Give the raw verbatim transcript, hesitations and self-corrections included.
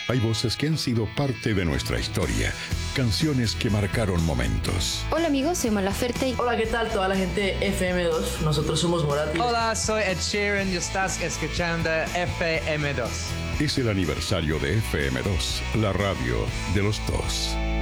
Hay voces que han sido parte de nuestra historia, canciones que marcaron momentos. Hola amigos, soy Mon Laferte. Hola, ¿qué tal toda la gente de F M dos? Nosotros somos Morat. Hola, soy Ed Sheeran y estás escuchando F M dos. Es el aniversario de F M dos, la radio de los dos.